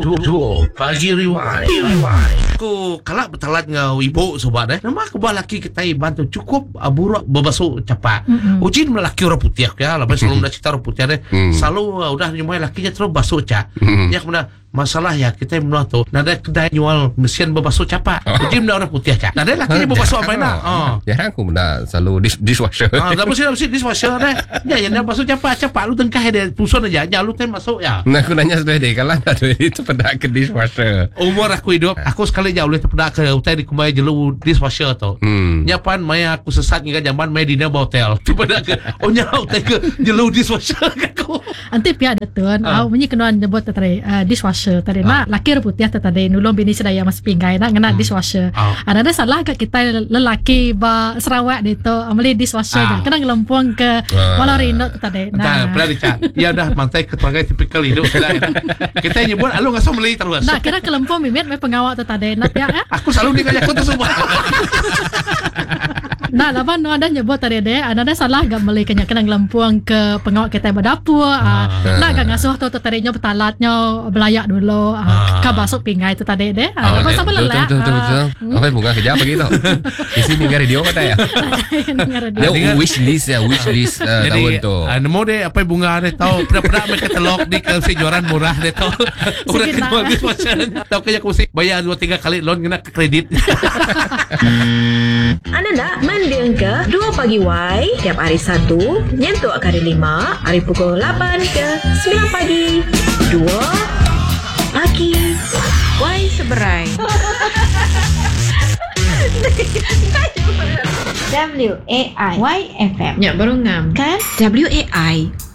Jewel Pagi Rewind. Aku kalak bertalat ngau ibu sobat nama aku laki kita bantu cukup buruk berbasuh cepat. Ujin lelaki orang putih ya, lepas selalu nak cerita orang putih selalu udah nyumai lakinya terus basuh cak. Ya kemudian masalah ya kita menurut tu nada kedai jual mesin berbasuh cepat. Ujin orang putih cak. Nada laki berbasuh apa nak? Jarang aku benda selalu dishwasher. Dah mesin dishwasher deh. Ya yang basuh cepat lu tengkah dia pusun aja lu masuk ya. Nah aku nanya sudah deh kalau ada itu pada ke dishwasher. Umur aku hidup aku sekali jauh boleh terpedak ke hotel di kumai jelu dishwasher tu. Nyapan maya aku sesat hingga zaman maya di nama hotel. Terpedak ke nyau hotel ke jelu dishwasher aku. Anti pihak datun au menyi kenuan nyebut tadi dishwasher tadi nak laki putih tadi nulung bini sedaya mas pinggai nak ngena dishwasher. Ada salah ke kita lelaki ba Sarawak itu ameli dishwasher kena ngelempung ke walau Rino tadi. Nah, pernah dicat. Ya dah mantai ketuagai tipikal hidup. Kita nyebut alu ngaso meli terus. Nah, kira kelempung mimit mai pengawak tadi nak ya. Aku selalu dikaya aku tu semua. Nah, lawan no ada nyebut tadi deh, ada salah gak meli kena ngelempung ke pengawak kita berdapur. Nak gak ngasuh tu tadinya betalatnya belayak dulu. Ka basuk pingai tu tadi deh. Lepas apa lelah. Betul. Apa bunga kerja begitu? Isi dengar radio kata ya. Dia wish list tahun tu. Nemu deh apa bunga deh tahu pernah mereka telok di kejuaran murah deh tahu. Udah kedua dishwasher. Tahu kayak aku sih bayar 2-3 kali loan kena kredit. Anda nak mendengar ke 2 Pagi Y tiap hari Sabtu nyentuh hari 5 hari pukul 8 ke 9 pagi 2 Pagi Y Seberai WAI YFM. Ya baru ngam Kan? WAI